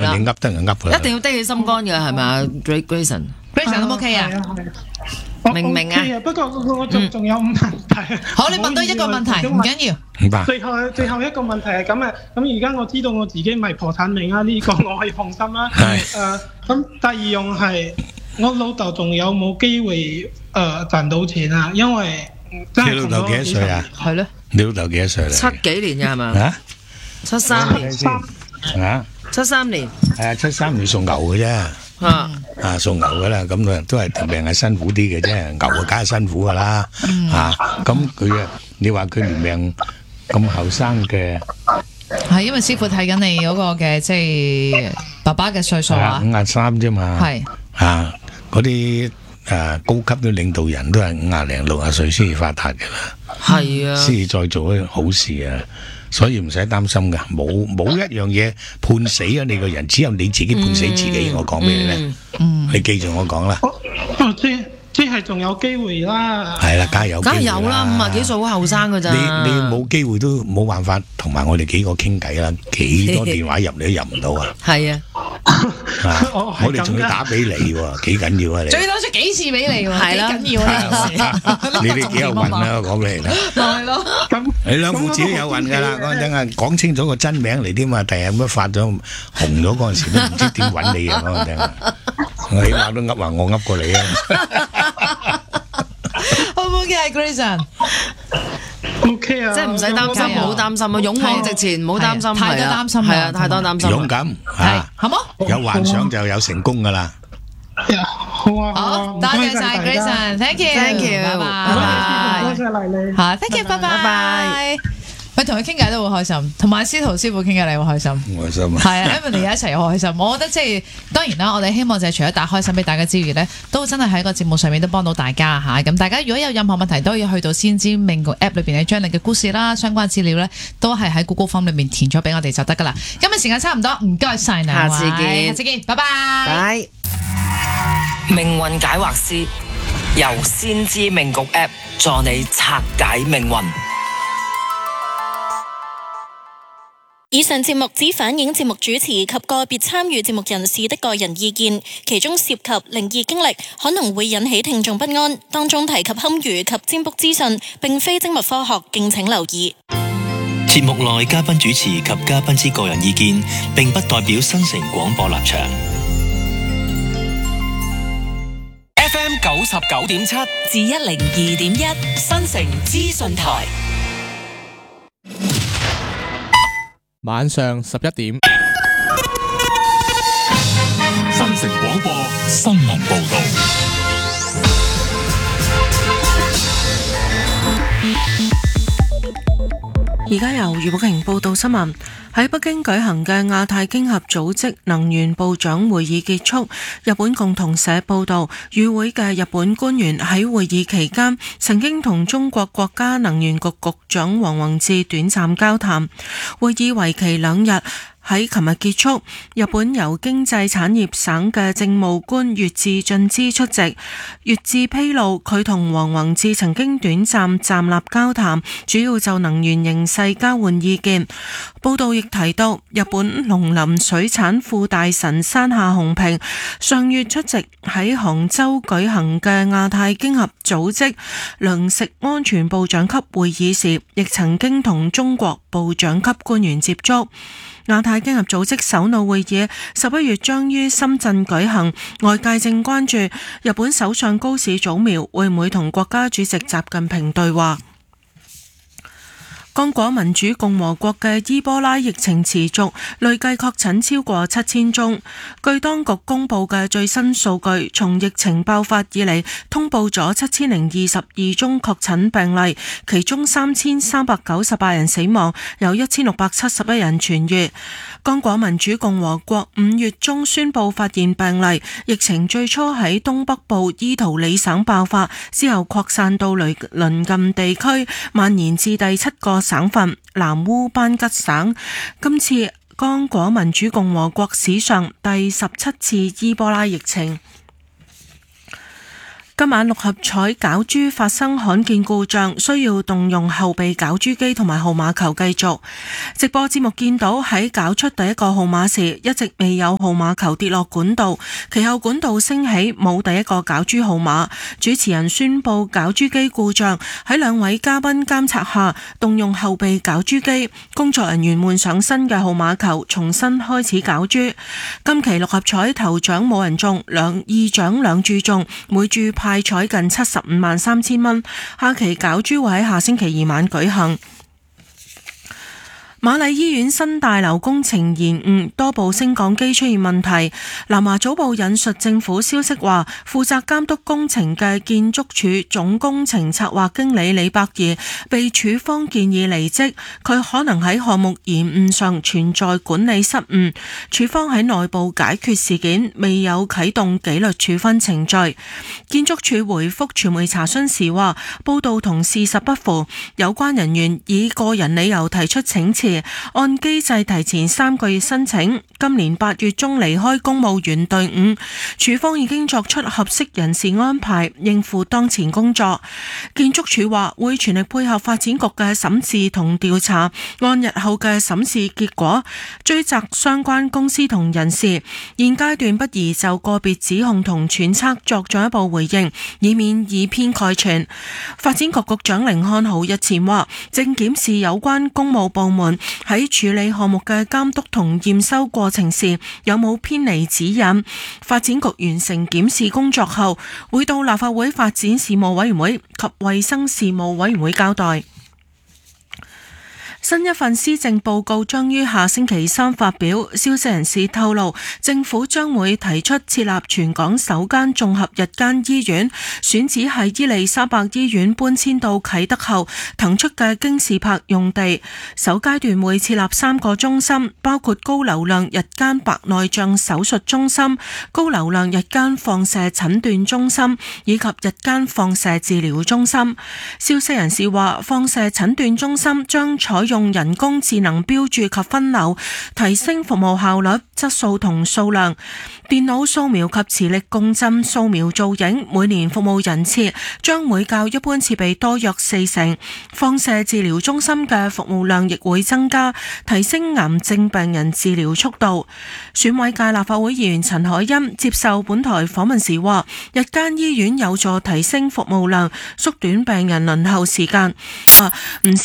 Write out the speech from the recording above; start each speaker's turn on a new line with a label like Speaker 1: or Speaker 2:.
Speaker 1: 啦。
Speaker 2: 你噏得就噏㗎啦。
Speaker 1: 一定要低起心肝嘅係咪啊 ？Grayson
Speaker 3: 都 OK 啊？
Speaker 1: 明唔明啊？
Speaker 4: 不過我仲有問題。
Speaker 3: 好，你問多一個問題，唔緊要。
Speaker 2: 明白。
Speaker 4: 最後一個問題係咁啊，咁而家我知道我自己唔係破產命啊，呢個我可以放心啦。
Speaker 2: 係。
Speaker 4: 咁第二樣係我老豆仲有冇機會賺到錢啊？因為真係
Speaker 2: 你老豆幾多歲啊？
Speaker 1: 係咯。
Speaker 2: 你老豆幾多歲啦
Speaker 1: ？7幾年嘅係嘛？
Speaker 2: 啊
Speaker 1: ？73年。
Speaker 2: 啊
Speaker 1: ？73年。
Speaker 2: 係啊，73年送牛嘅啫。送牛噶啦，咁都係條命係辛苦啲嘅啫，牛啊梗係辛苦噶啦，咁佢你話佢年命咁後生嘅，
Speaker 3: 係因為師傅睇緊你嗰個嘅即係爸爸嘅歲數啊
Speaker 2: ，53啫嘛，
Speaker 3: 係
Speaker 2: 嗰啲高級嘅領導人都係50零60歲先至發達噶啦，
Speaker 1: 係啊，
Speaker 2: 先至再做啲好事啊。所以唔使擔心噶，冇一樣嘢判死咗你個人，只有你自己判死自己。我講俾你咧，你記住我講啦。
Speaker 4: 即係仲有機會啦。
Speaker 2: 係啦，梗係有機會啦。
Speaker 1: 梗係有啦，50幾歲好後生噶咋。
Speaker 2: 你冇機會都冇辦法同埋我哋幾個傾偈啦，幾多電話入你都入唔到啊。
Speaker 1: 係啊。
Speaker 2: 我哋仲要打俾你喎，幾緊要啊你！
Speaker 3: 仲要打出幾次俾你喎，
Speaker 1: 係啦，
Speaker 3: 幾緊要呢件事。
Speaker 2: 你哋幾有運啊！我講俾你聽。
Speaker 3: 係咯。
Speaker 2: 你兩父子都有運㗎啦，嗰陣講清楚個真名嚟添嘛，第日乜發咗紅咗嗰陣時都唔知點揾你啊！講俾你聽，我起碼都噏話我噏過你啊！
Speaker 3: 好唔好嘅，Grayson？
Speaker 4: OK 啊，
Speaker 1: 即係唔使擔心，唔好擔心啊，勇往直前，唔好擔心，
Speaker 3: 太多擔心，
Speaker 1: 係啊，太多擔心，
Speaker 2: 勇敢
Speaker 3: 係，好冇？
Speaker 2: 有幻想就有成功㗎啦。
Speaker 4: 好啊，
Speaker 3: 好，多謝晒 Grayson，thank you，thank you，拜拜，
Speaker 4: 多謝麗麗，
Speaker 3: 好 ，thank you，拜拜。喂，同佢傾偈都好開心，同埋司徒師傅傾偈你好開心，
Speaker 2: 開心啊！
Speaker 3: 係啊 ，Emily 一齊好開心。我覺得即係當然啦，我哋希望就係除咗帶開心俾大家之餘呢，都真係喺個節目上面都幫到大家嚇。咁大家如果有任何問題，都要去到先知命局 App 裏邊咧，將你嘅故事啦、相關資料呢，都係喺 Google Form 裏面填咗俾我哋就得噶啦。今日時間差唔多，唔該晒你，
Speaker 1: 下次見，
Speaker 3: 下次見，拜拜。
Speaker 1: 拜。命運解惑師由先知命局 App 助你拆解命運。
Speaker 5: 以上節目只反映節目主持及個別參與節目人士的個人意見，其中涉及靈異經歷，可能會引起聽眾不安。當中提及堪輿及占卜資訊，並非精密科學，敬請留意。
Speaker 6: 節目內嘉賓主持及嘉賓之個人意見，並不代表新城廣播立場。
Speaker 7: FM 99.7至102.1新城資訊台。
Speaker 8: 晚上11點，
Speaker 9: 新城廣播新聞報道。
Speaker 10: 而家由余寶瓊報道新聞。喺北京舉行嘅亞太經合組織能源部長會議結束，日本共同社報道，與會嘅日本官員喺會議期間曾經同中國國家能源局局長黃宏志短暫交談。會議為期2日。喺琴日結束，日本由經濟產業省嘅政務官月志俊之出席。月志披露，佢同黃宏志曾經短暫站立交談，主要就能源形勢交換意見。報道亦提到，日本農林水產副大臣山下雄平上月出席喺杭州舉行嘅亞太經合組織糧食安全部長級會議時，亦曾經同中國部長級官員接觸。亞太經合組織首腦會議11月將於深圳舉行，外界正關注日本首相高市早苗會唔會同國家主席習近平對話。剛果民主共和國嘅伊波拉疫情持續，累計確診超過7000宗。據當局公布嘅最新數據，從疫情爆發以嚟，通報咗7022宗確診病例，其中3398人死亡，有1671人痊癒。剛果民主共和國5月中宣布發現病例，疫情最初喺東北部伊圖里省爆發，之後擴散到鄰近地區，蔓延至第7個省份南烏班吉省。今次剛果民主共和國史上第17次伊波拉疫情。 今晚六合彩攪珠發生罕見故障，需要動用後備攪珠機同埋號碼球繼續。直播節目見到喺攪出第一個號碼時，一直未有號碼球跌落管道，其後管道升起，冇第一個攪珠號碼。主持人宣布攪珠機故障，喺兩位嘉賓監察下動用後備攪珠機，工作人員換上新嘅號碼球，重新開始攪珠。今期六合彩頭獎冇人中，二獎兩注中，每注派彩近753000蚊。下期攪珠會喺下星期二晚舉行。瑪麗醫院新大樓工程延誤，多部升降機出現問題。南華早報引述政府消息話，負責監督工程嘅建築署總工程策劃經理李百儀被署方建議離職，佢可能喺項目延誤上存在管理失誤。署方喺內部解決事件，未有啟動紀律處分程序。建築署回覆傳媒查詢時話，報道同事實不符，有關人員以個人理由提出請辭，按機制提前3個月申請，今年8月中離開公務員隊伍。署方已經作出合適人事安排，應付當前工作。建築署話會全力配合發展局嘅審視同調查，按日後嘅審視結果追責相關公司同人士。現階段不宜就個別指控同揣測作進一步回應，以免以偏概全。發展局局長甯漢豪日前話，正檢視有關公務部門喺處理項目嘅監督同驗收過程時有冇偏離指引。發展局完成檢視工作後，會到立法會發展事務委員會及衛生事務委員會交代。新一份施政報告將於下星期三發表。消息人士透露，政府將會提出設立全港首間綜合日間醫院，選址係伊利沙伯醫院搬遷到啟德後騰出嘅京士柏用地。首階段會設立3個中心，包括高流量日間白內障手術中心、高流量日間放射診斷中心以及日間放射治療中心。消息人士話，放射診斷中心將採用人工智能標註及分流，提升服務效率、質素同數量。電腦掃描及磁力共振掃描造影，每年服務人次將會較一般設備多約40%。放射治療中心嘅服務量亦會增加，提升癌症病人治療速度。選委界立法會議員陳凱欣接受本台訪問時話，日間醫院有助提升服務量，縮短病人輪候時間。唔少